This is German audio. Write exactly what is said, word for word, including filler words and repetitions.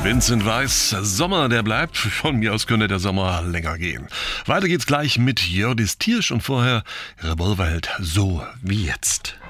Vincent Weiss, Sommer, der bleibt. Von mir aus könnte der Sommer länger gehen. Weiter geht's gleich mit Jördis Tiersch und vorher Revolverheld, so wie jetzt.